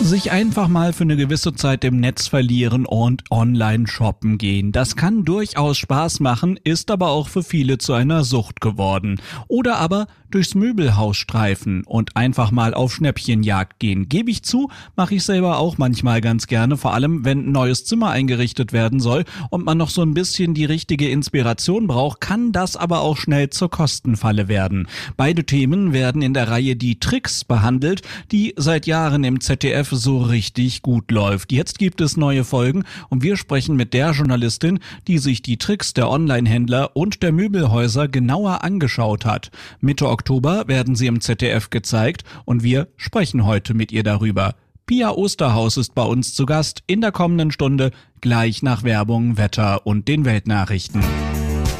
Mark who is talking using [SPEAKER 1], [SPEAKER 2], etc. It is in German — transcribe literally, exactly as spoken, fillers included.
[SPEAKER 1] Sich einfach mal für eine gewisse Zeit im Netz verlieren und online shoppen gehen. Das kann durchaus Spaß machen, ist aber auch für viele zu einer Sucht geworden. Oder aber durchs Möbelhaus streifen und einfach mal auf Schnäppchenjagd gehen. Gebe ich zu, mache ich selber auch manchmal ganz gerne, vor allem wenn ein neues Zimmer eingerichtet werden soll und man noch so ein bisschen die richtige Inspiration braucht, kann das aber auch schnell zur Kostenfalle werden. Beide Themen werden in der Reihe Die Tricks behandelt, die seit Jahren im Z D F so richtig gut läuft. Jetzt gibt es neue Folgen und wir sprechen mit der Journalistin, die sich die Tricks der Online-Händler und der Möbelhäuser genauer angeschaut hat. Mitte Oktober werden sie im Z D F gezeigt und wir sprechen heute mit ihr darüber. Pia Osterhaus ist bei uns zu Gast in der kommenden Stunde, gleich nach Werbung, Wetter und den Weltnachrichten.